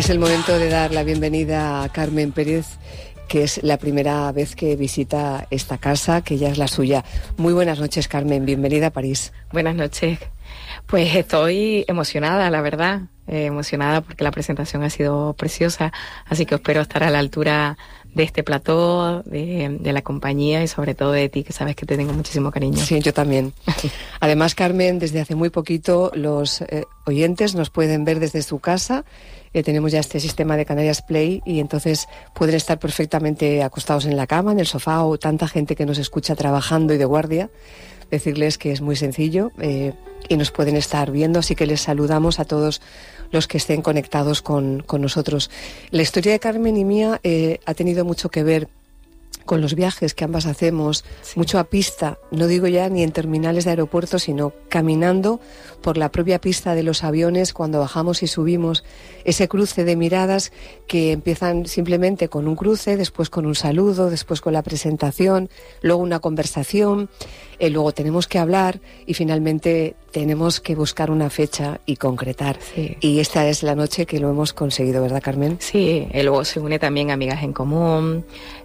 Es el momento de dar la bienvenida a Carmen Pérez, que es la primera vez que visita esta casa, que ya es la suya. Muy buenas noches, Carmen, bienvenida a París. Buenas noches. Pues estoy emocionada, la verdad, emocionada porque la presentación ha sido preciosa, así que espero estar a la altura de este plató, de la compañía y sobre todo de ti, que sabes que te tengo muchísimo cariño. Sí, yo también. Además, Carmen, desde hace muy poquito los oyentes nos pueden ver desde su casa. Tenemos ya este sistema de Canarias Play y entonces pueden estar perfectamente acostados en la cama, en el sofá, o tanta gente que nos escucha trabajando y de guardia. Decirles que es muy sencillo y nos pueden estar viendo, así que les saludamos a todos los que estén conectados con nosotros. La historia de Carmen y mía ha tenido mucho que ver con los viajes que ambas hacemos, sí. Mucho a pista, no digo ya ni en terminales de aeropuertos, sino caminando por la propia pista de los aviones cuando bajamos y subimos, ese cruce de miradas que empiezan simplemente con un cruce, después con un saludo, después con la presentación, luego una conversación, luego tenemos que hablar y finalmente tenemos que buscar una fecha y concretar. Sí. Y esta es la noche que lo hemos conseguido, ¿verdad, Carmen? Sí, luego se une también amigas en común,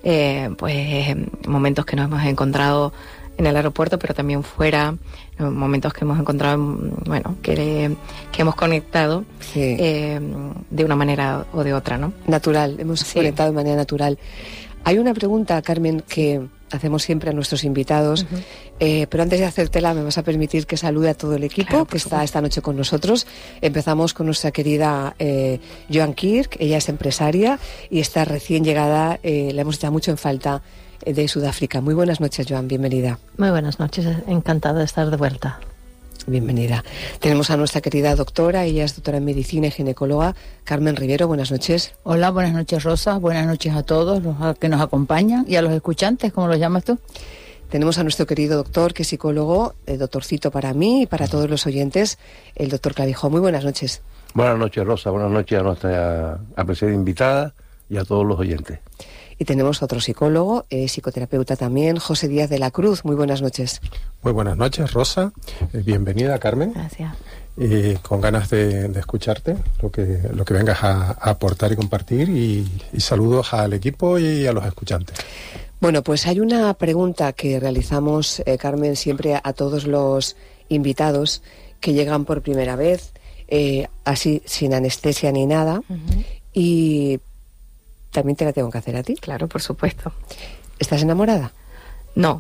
pues momentos que nos hemos encontrado en el aeropuerto, pero también fuera, momentos que hemos encontrado, bueno, que hemos conectado, sí. De una manera o de otra, ¿no? Natural, hemos sí. conectado de manera natural. Hay una pregunta, Carmen, que hacemos siempre a nuestros invitados, pero antes de hacértela me vas a permitir que salude a todo el equipo, claro, que está esta noche con nosotros. Empezamos con nuestra querida Joan Kirk, ella es empresaria y está recién llegada, la hemos echado mucho en falta, de Sudáfrica. Muy buenas noches, Joan, bienvenida. Muy buenas noches, encantada de estar de vuelta. Bienvenida. Tenemos a nuestra querida doctora, ella es doctora en medicina y ginecóloga, Carmen Rivero, buenas noches. Hola, buenas noches, Rosa, buenas noches a todos los que nos acompañan y a los escuchantes, ¿cómo los llamas tú? Tenemos a nuestro querido doctor, que es psicólogo, el doctorcito para mí y para todos los oyentes, el doctor Clavijo. Muy buenas noches. Buenas noches, Rosa, buenas noches a nuestra apreciada invitada y a todos los oyentes. Y tenemos otro psicólogo, psicoterapeuta también, José Díaz de la Cruz. Muy buenas noches. Muy buenas noches, Rosa. Bienvenida, Carmen. Gracias. Con ganas de escucharte, lo que vengas a aportar y compartir. Y saludos al equipo y a los escuchantes. Bueno, pues hay una pregunta que realizamos, Carmen, siempre a todos los invitados que llegan por primera vez, así sin anestesia ni nada. Y también te la tengo que hacer a ti. Claro, por supuesto. ¿Estás enamorada? No.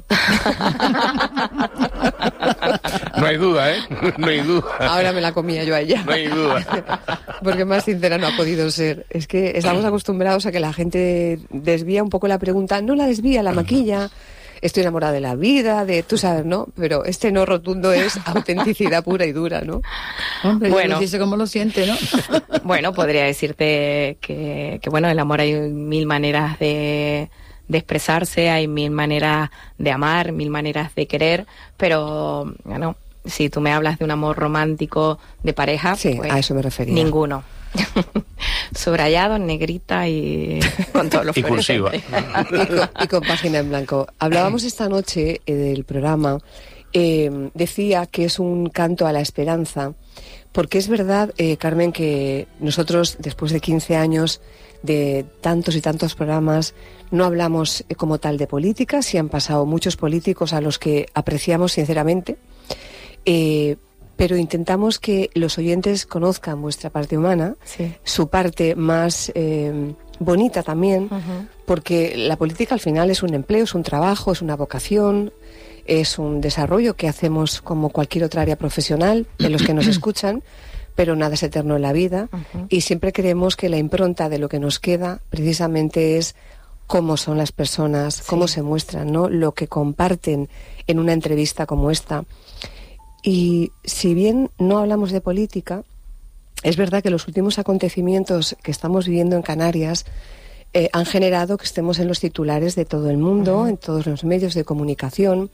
No hay duda, ¿eh? No hay duda. Ahora me la comía yo a ella. No hay duda. Porque más sincera no ha podido ser. Es que estamos acostumbrados a que la gente desvía un poco la pregunta. No la desvía, la maquilla. Estoy enamorada de la vida, tú sabes, ¿no? Pero este no rotundo es autenticidad pura y dura, ¿no? Hombre, bueno, dice cómo lo siente, ¿no? Bueno, podría decirte que bueno, el amor hay mil maneras de expresarse, hay mil maneras de amar, mil maneras de querer, pero bueno, si tú me hablas de un amor romántico de pareja, sí, pues, a eso me refería. Ninguno. Subrayado en negrita y con todos los y cursiva. y con página en blanco. Hablábamos esta noche del programa, decía que es un canto a la esperanza, porque es verdad, Carmen, que nosotros después de 15 años de tantos y tantos programas no hablamos como tal de política. Sí han pasado muchos políticos a los que apreciamos sinceramente, pero intentamos que los oyentes conozcan vuestra parte humana, sí. Su parte más bonita también, porque la política al final es un empleo, es un trabajo, es una vocación, es un desarrollo que hacemos como cualquier otra área profesional de los que nos escuchan, pero nada es eterno en la vida, y siempre creemos que la impronta de lo que nos queda precisamente es cómo son las personas, sí. Cómo se muestran, ¿no? Lo que comparten en una entrevista como esta. Y si bien no hablamos de política, es verdad que los últimos acontecimientos que estamos viviendo en Canarias han generado que estemos en los titulares de todo el mundo, en todos los medios de comunicación,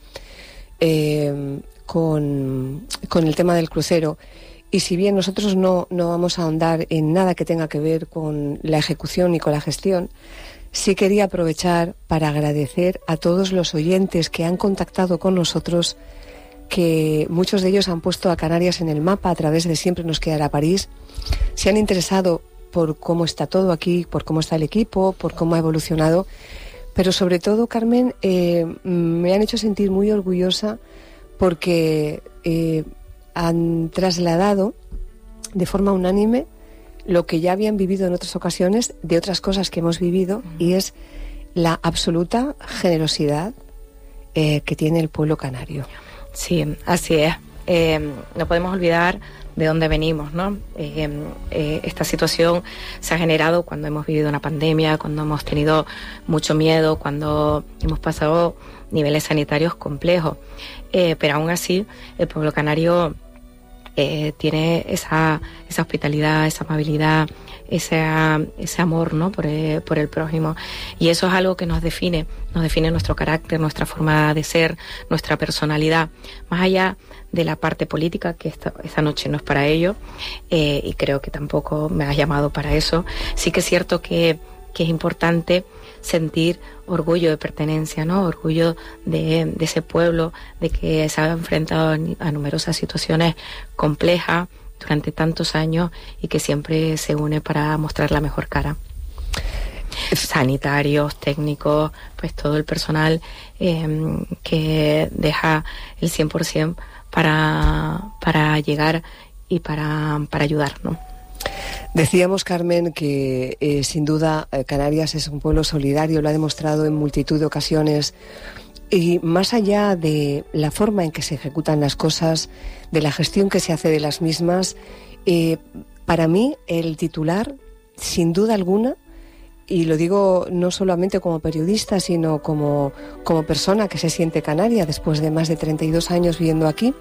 con el tema del crucero. Y si bien nosotros no vamos a ahondar en nada que tenga que ver con la ejecución y con la gestión, sí quería aprovechar para agradecer a todos los oyentes que han contactado con nosotros, que muchos de ellos han puesto a Canarias en el mapa a través de Siempre nos quedará París, se han interesado por cómo está todo aquí, por cómo está el equipo, por cómo ha evolucionado. Pero sobre todo, Carmen, me han hecho sentir muy orgullosa porque han trasladado de forma unánime lo que ya habían vivido en otras ocasiones de otras cosas que hemos vivido, y es la absoluta generosidad que tiene el pueblo canario. Sí, así es. No podemos olvidar de dónde venimos, ¿no? Esta situación se ha generado cuando hemos vivido una pandemia, cuando hemos tenido mucho miedo, cuando hemos pasado niveles sanitarios complejos. Pero aún así, el pueblo canario tiene esa hospitalidad, esa amabilidad, ese amor, ¿no? por el prójimo, y eso es algo que nos define nuestro carácter, nuestra forma de ser, nuestra personalidad, más allá de la parte política, que esta noche no es para ello, y creo que tampoco me has llamado para eso. Sí que es cierto que es importante sentir orgullo de pertenencia, ¿no? Orgullo de ese pueblo, de que se ha enfrentado a numerosas situaciones complejas durante tantos años y que siempre se une para mostrar la mejor cara. Sanitarios, técnicos, pues todo el personal que deja el 100% para llegar y para ayudar, ¿no? Decíamos, Carmen, que sin duda Canarias es un pueblo solidario, lo ha demostrado en multitud de ocasiones, y más allá de la forma en que se ejecutan las cosas, de la gestión que se hace de las mismas, para mí el titular, sin duda alguna, y lo digo no solamente como periodista, sino como persona que se siente canaria después de más de 32 años viviendo aquí,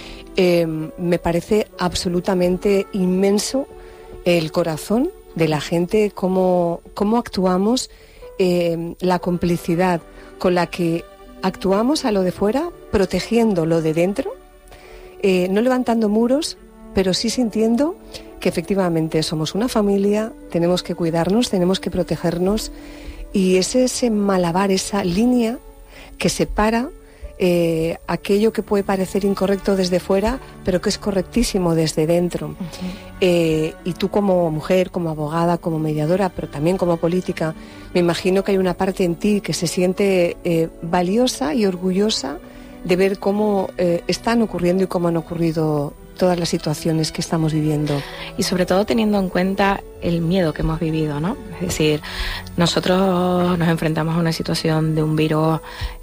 me parece absolutamente inmenso el corazón de la gente, cómo actuamos, la complicidad con la que actuamos a lo de fuera, protegiendo lo de dentro, no levantando muros, pero sí sintiendo que efectivamente somos una familia, tenemos que cuidarnos, tenemos que protegernos, y es ese malabar, esa línea que separa aquello que puede parecer incorrecto desde fuera, pero que es correctísimo desde dentro. Uh-huh. Y tú, como mujer, como abogada, como mediadora, pero también como política, me imagino que hay una parte en ti que se siente valiosa y orgullosa de ver cómo están ocurriendo y cómo han ocurrido todas las situaciones que estamos viviendo. Y sobre todo teniendo en cuenta el miedo que hemos vivido, ¿no? Es decir, nosotros nos enfrentamos a una situación de un virus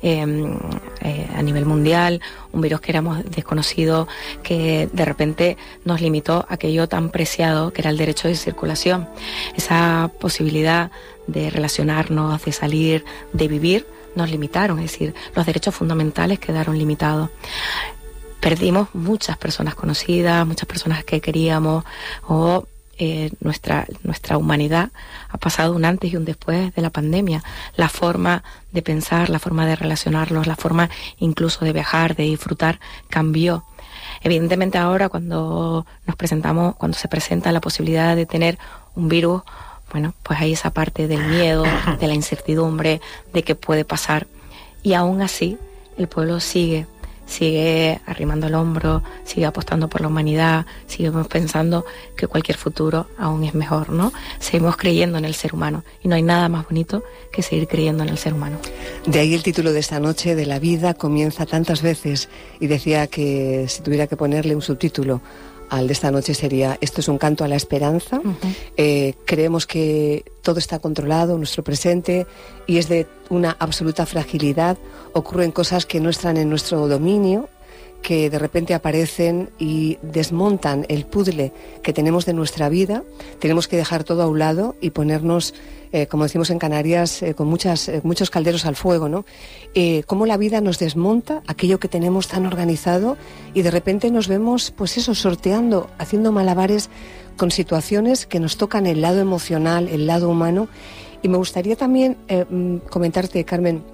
a nivel mundial, un virus que éramos desconocido, que de repente nos limitó aquello tan preciado que era el derecho de circulación, esa posibilidad de relacionarnos, de salir, de vivir, nos limitaron, es decir, los derechos fundamentales quedaron limitados. Perdimos muchas personas conocidas, muchas personas que queríamos, o nuestra humanidad ha pasado un antes y un después de la pandemia. La forma de pensar, la forma de relacionarnos, la forma incluso de viajar, de disfrutar, cambió. Evidentemente ahora cuando se presenta la posibilidad de tener un virus, bueno, pues hay esa parte del miedo, de la incertidumbre, de qué puede pasar. Y aún así el pueblo sigue arrimando el hombro, sigue apostando por la humanidad, seguimos pensando que cualquier futuro aún es mejor, ¿no? Seguimos creyendo en el ser humano, y no hay nada más bonito que seguir creyendo en el ser humano. De ahí el título de esta noche, de La vida comienza tantas veces, y decía que si tuviera que ponerle un subtítulo al de esta noche sería: esto es un canto a la esperanza. Uh-huh. Creemos que todo está controlado en nuestro presente y es de una absoluta fragilidad. Ocurren cosas que no están en nuestro dominio, que de repente aparecen y desmontan el puzzle que tenemos de nuestra vida. Tenemos que dejar todo a un lado y ponernos, como decimos en Canarias, con muchos calderos al fuego, ¿no? Cómo la vida nos desmonta aquello que tenemos tan organizado, y de repente nos vemos, pues eso, sorteando, haciendo malabares con situaciones que nos tocan el lado emocional, el lado humano. Y me gustaría también comentarte, Carmen,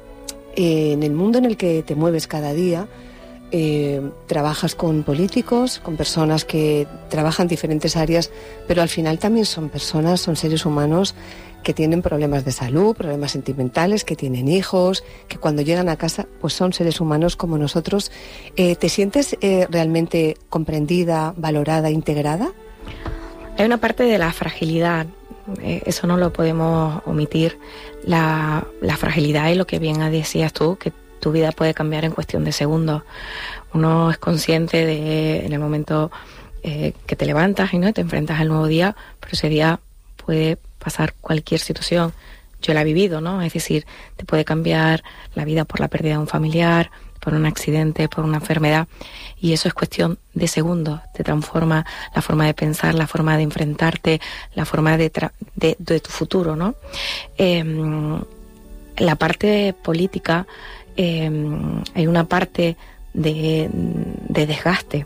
en el mundo en el que te mueves cada día, trabajas con políticos, con personas que trabajan diferentes áreas, pero al final también son personas, son seres humanos que tienen problemas de salud, problemas sentimentales, que tienen hijos, que cuando llegan a casa pues son seres humanos como nosotros. ¿Te sientes realmente comprendida, valorada, integrada? Hay una parte de la fragilidad, eso no lo podemos omitir, la fragilidad y lo que bien decías tú, que tu vida puede cambiar en cuestión de segundos. Uno es consciente de, en el momento que te levantas y no te enfrentas al nuevo día, pero ese día puede pasar cualquier situación. Yo la he vivido, ¿no? Es decir, te puede cambiar la vida por la pérdida de un familiar, por un accidente, por una enfermedad, y eso es cuestión de segundos. Te transforma la forma de pensar, la forma de enfrentarte, la forma de tu futuro, ¿no? La parte política, hay una parte de desgaste,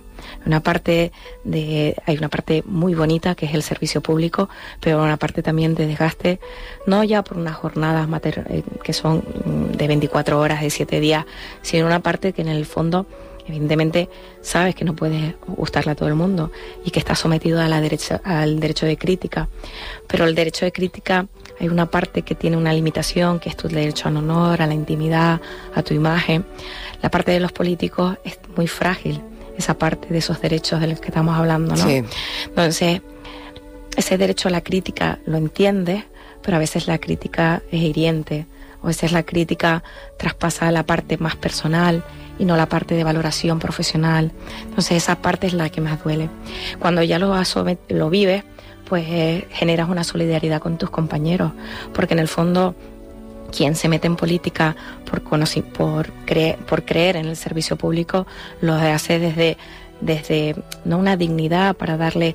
hay una parte muy bonita que es el servicio público, pero una parte también de desgaste, no ya por unas jornadas que son de 24 horas, de 7 días, sino una parte que en el fondo evidentemente sabes que no puedes gustarle a todo el mundo y que estás sometido al derecho de crítica, pero el derecho de crítica hay una parte que tiene una limitación, que es tu derecho al honor, a la intimidad, a tu imagen. La parte de los políticos es muy frágil, esa parte de esos derechos de los que estamos hablando, ¿no? Sí. Entonces, ese derecho a la crítica lo entiendes, pero a veces la crítica es hiriente, o a veces la crítica traspasa la parte más personal y no la parte de valoración profesional. Entonces, esa parte es la que más duele. Cuando ya lo vives, pues generas una solidaridad con tus compañeros, porque en el fondo quien se mete en política por creer en el servicio público lo hace desde no una dignidad para darle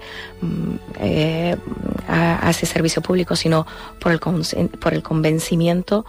a ese servicio público, sino por el convencimiento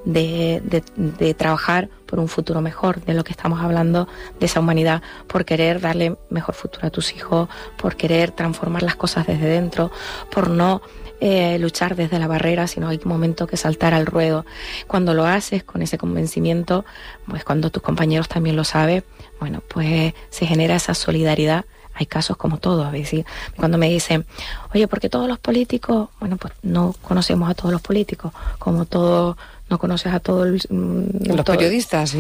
de trabajar por un futuro mejor, de lo que estamos hablando, de esa humanidad, por querer darle mejor futuro a tus hijos, por querer transformar las cosas desde dentro, por no luchar desde la barrera, sino hay un momento que saltar al ruedo. Cuando lo haces con ese convencimiento, pues cuando tus compañeros también lo saben, bueno, pues se genera esa solidaridad. Hay casos como todos, ¿ves? Cuando me dicen, oye, ¿por qué todos los políticos? Bueno, pues no conocemos a todos los políticos, como todos no conoces a todos los periodistas.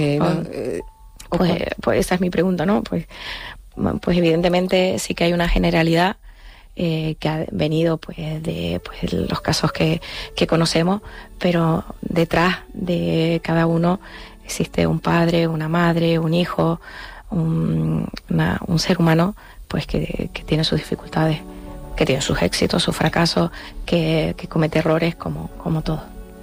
Pues esa es mi pregunta, ¿no? Pues evidentemente sí que hay una generalidad que ha venido de los casos que conocemos, pero detrás de cada uno existe un padre, una madre, un hijo, un ser humano pues que tiene sus dificultades, que tiene sus éxitos, sus fracasos, que comete errores como todo.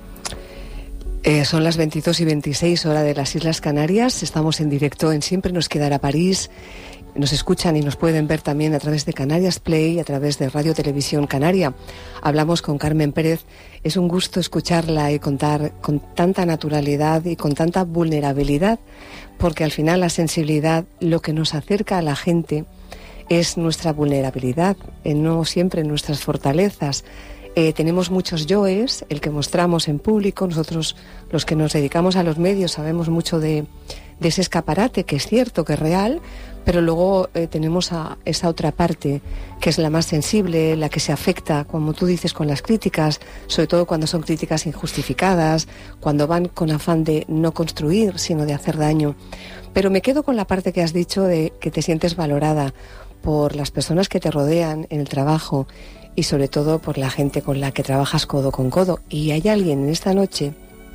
Son las 22:26 hora de las Islas Canarias. Estamos en directo en Siempre nos quedará París. Nos escuchan y nos pueden ver también a través de Canarias Play, a través de Radio Televisión Canaria. Hablamos con Carmen Pérez. Es un gusto escucharla y contar con tanta naturalidad y con tanta vulnerabilidad, porque al final la sensibilidad, lo que nos acerca a la gente es nuestra vulnerabilidad, no siempre nuestras fortalezas. Tenemos muchos yoes, el que mostramos en público. Nosotros, los que nos dedicamos a los medios, sabemos mucho de ese escaparate, que es cierto, que es real, pero luego tenemos a esa otra parte, que es la más sensible, la que se afecta, como tú dices, con las críticas, sobre todo cuando son críticas injustificadas, cuando van con afán de no construir, sino de hacer daño. Pero me quedo con la parte que has dicho de que te sientes valorada por las personas que te rodean en el trabajo y sobre todo por la gente con la que trabajas codo con codo. Y hay alguien en esta noche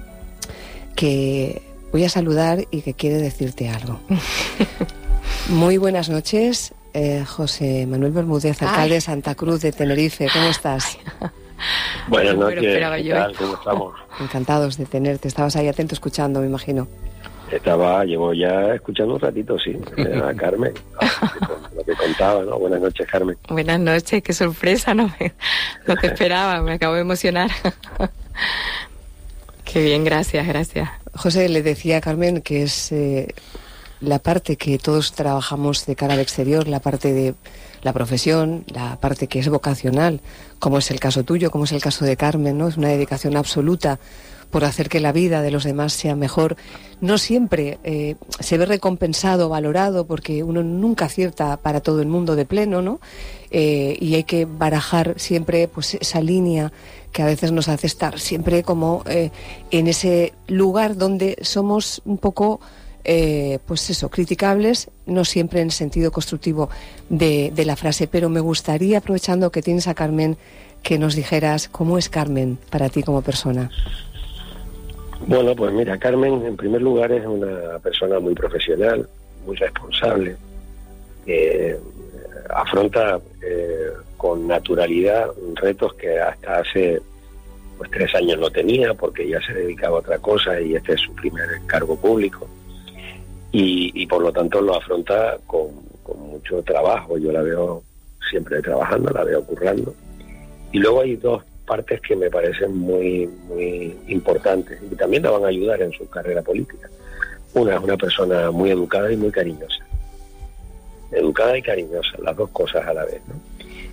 que voy a saludar y que quiere decirte algo. Muy buenas noches, José Manuel Bermúdez, alcalde de Santa Cruz de Tenerife. ¿Cómo estás? Buenas noches, ¿qué tal? ¿Cómo estamos? Encantados de tenerte. Estabas ahí atento escuchando, me imagino. Llevo ya escuchando un ratito, sí, a Carmen, lo que contaba, ¿no? Buenas noches, Carmen. Buenas noches, qué sorpresa, no te esperaba, me acabo de emocionar. Qué bien, gracias. José, le decía a Carmen que es la parte que todos trabajamos de cara al exterior, la parte de la profesión, la parte que es vocacional, como es el caso tuyo, como es el caso de Carmen, ¿no? Es una dedicación absoluta por hacer que la vida de los demás sea mejor. No siempre se ve recompensado, valorado, porque uno nunca acierta para todo el mundo de pleno, ¿no? Y hay que barajar siempre pues esa línea que a veces nos hace estar siempre como en ese lugar donde somos un poco pues eso, criticables, no siempre en sentido constructivo de la frase, pero me gustaría, aprovechando que tienes a Carmen, que nos dijeras cómo es Carmen para ti como persona. Bueno, pues mira, Carmen en primer lugar es una persona muy profesional, muy responsable, afronta con naturalidad retos que hasta hace 3 años no tenía, porque ya se dedicaba a otra cosa y este es su primer cargo público, y por lo tanto lo afronta con mucho trabajo. Yo la veo siempre trabajando, la veo currando, y luego hay 2 partes que me parecen muy importantes y que también la van a ayudar en su carrera política. Una es una persona muy educada y muy cariñosa. Educada y cariñosa, las 2 cosas a la vez, ¿no?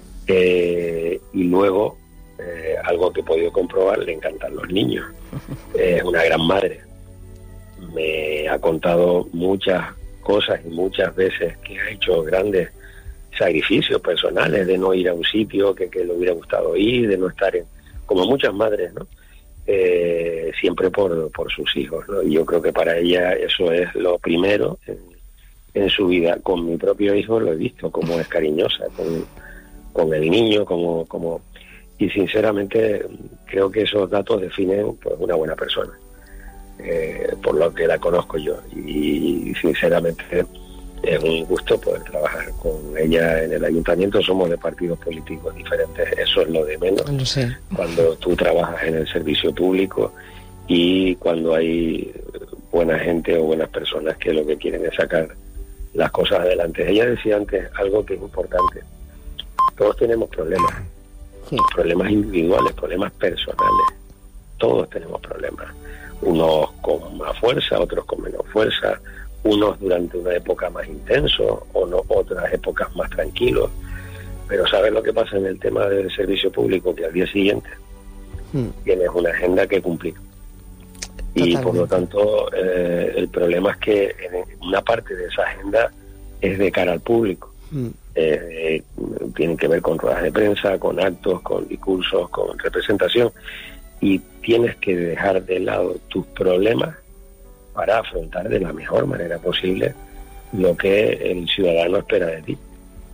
Y luego, algo que he podido comprobar, le encantan los niños. Es una gran madre. Me ha contado muchas cosas y muchas veces que ha hecho grandes sacrificios personales de no ir a un sitio que le hubiera gustado ir, de no estar como muchas madres, ¿no? Siempre por sus hijos, ¿no? Y yo creo que para ella eso es lo primero en su vida. Con mi propio hijo lo he visto, cómo es cariñosa con el niño, y sinceramente creo que esos datos definen pues una buena persona, por lo que la conozco yo, y sinceramente es un gusto poder trabajar con ella en el ayuntamiento. Somos de partidos políticos diferentes, eso es lo de menos. No sé. Cuando tú trabajas en el servicio público y cuando hay buena gente o buenas personas que lo que quieren es sacar las cosas adelante. Ella decía antes algo que es importante. Todos tenemos problemas, sí. Problemas individuales, problemas personales. Todos tenemos problemas. Unos con más fuerza, otros con menos fuerza, unos durante una época más intenso, otras épocas más tranquilos. Pero ¿sabes lo que pasa en el tema del servicio público? Que al día siguiente tienes una agenda que cumplir. Y por lo tanto, el problema es que una parte de esa agenda es de cara al público. Tienen que ver con ruedas de prensa, con actos, con discursos, con representación. Y tienes que dejar de lado tus problemas para afrontar de la mejor manera posible lo que el ciudadano espera de ti.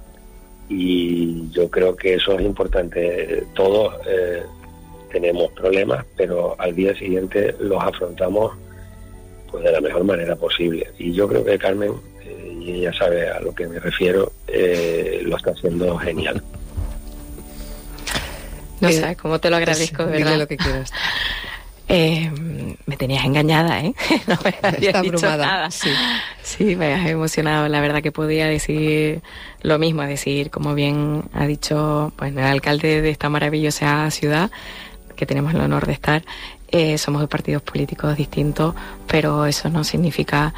Y yo creo que eso es importante. Todos tenemos problemas, pero al día siguiente los afrontamos pues de la mejor manera posible. Y yo creo que Carmen, y ella sabe a lo que me refiero, lo está haciendo genial. No sabes cómo te lo agradezco, pues, ¿verdad? Dile lo que quieras. Me tenías engañada, ¿eh? No me habías Está dicho abrumada, nada. sí, me has emocionado. La verdad que podía decir lo mismo, decir, como bien ha dicho pues el alcalde de esta maravillosa ciudad, que tenemos el honor de estar. Somos de partidos políticos distintos, pero eso no significa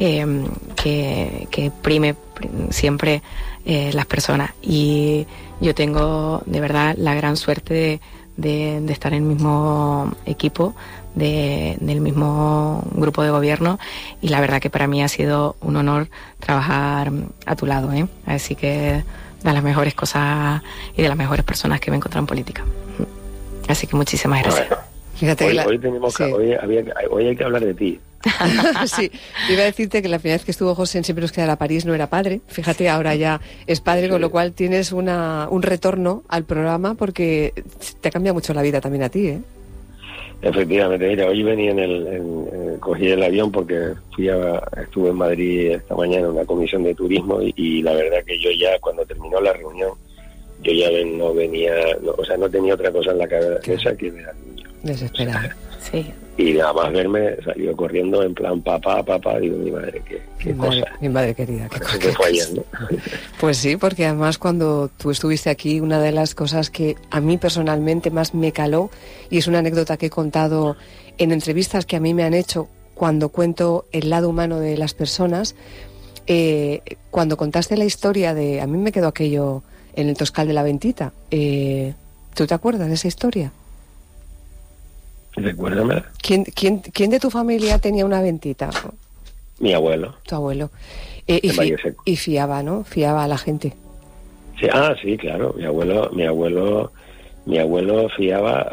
que prime siempre las personas. Y yo tengo de verdad la gran suerte de estar en el mismo equipo, del mismo grupo de gobierno, y la verdad que para mí ha sido un honor trabajar a tu lado, ¿eh? Así que de las mejores cosas y de las mejores personas que me he encontrado en política. Así que muchísimas gracias. Bueno, fíjate hoy hay que hablar de ti. Sí, iba a decirte que la primera vez que estuvo José en Siempre nos quedará París no era padre. Fíjate, ahora ya es padre, con lo cual tienes un retorno al programa, porque te cambia mucho la vida también a ti, ¿eh? Efectivamente, mira, hoy venía cogí el avión porque estuve en Madrid esta mañana en una comisión de turismo y la verdad que yo ya cuando terminó la reunión yo ya no tenía otra cosa en la cabeza que ver al niño. Desesperado. Sí. Y nada más verme, salió corriendo en plan papá, digo, mi madre, qué cosa. Mi madre querida, qué cosa. Que fue ayer, ¿no? Pues sí, porque además cuando tú estuviste aquí, una de las cosas que a mí personalmente más me caló, y es una anécdota que he contado en entrevistas que a mí me han hecho cuando cuento el lado humano de las personas, cuando contaste la historia de... A mí me quedó aquello en el Toscal de la Ventita. ¿Tú te acuerdas de esa historia? Recuérdame. ¿Quién de tu familia tenía una ventita? Mi abuelo. Tu abuelo. Y fiaba, ¿no? Fiaba a la gente. Sí, sí, claro. Mi abuelo fiaba.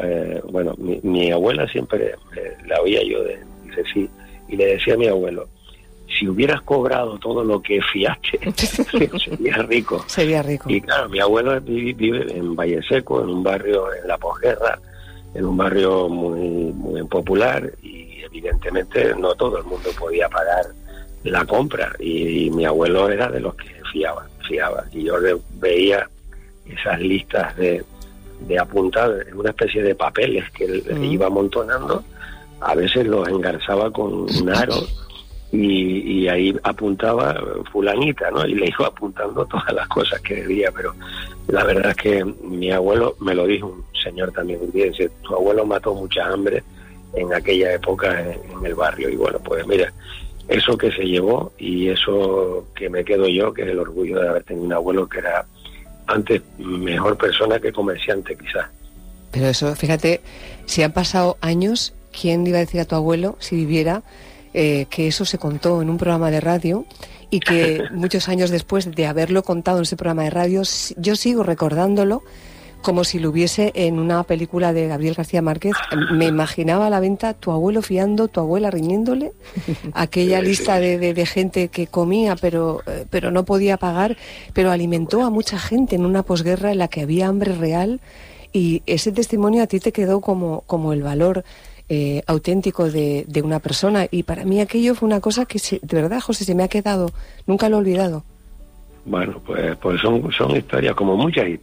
Mi abuela siempre la oía yo dice sí, y le decía a mi abuelo, si hubieras cobrado todo lo que fiaste, serías rico. Sería rico. Y claro, mi abuelo vive en Valle Seco, en un barrio en la posguerra, en un barrio muy, muy popular, y evidentemente no todo el mundo podía pagar la compra, y mi abuelo era de los que fiaba, y yo veía esas listas de apuntados en una especie de papeles que él iba amontonando. A veces los engarzaba con un aro y ahí apuntaba fulanita, ¿no? Y le iba apuntando todas las cosas que debía, pero la verdad es que mi abuelo, me lo dijo un señor también un día, dice, tu abuelo mató mucha hambre en aquella época en el barrio. Y bueno, pues mira, eso que se llevó y eso que me quedo yo, que es el orgullo de haber tenido un abuelo que era antes mejor persona que comerciante quizás. Pero eso, fíjate, si han pasado años, ¿quién le iba a decir a tu abuelo, si viviera, que eso se contó en un programa de radio y que muchos años después de haberlo contado en ese programa de radio, yo sigo recordándolo como si lo hubiese en una película de Gabriel García Márquez? Me imaginaba a la venta tu abuelo fiando, tu abuela riñéndole, aquella lista de gente que comía pero no podía pagar, pero alimentó a mucha gente en una posguerra en la que había hambre real, y ese testimonio a ti te quedó como el valor auténtico de una persona, y para mí aquello fue una cosa que de verdad, José, se me ha quedado, nunca lo he olvidado. Bueno, pues son historias como muchas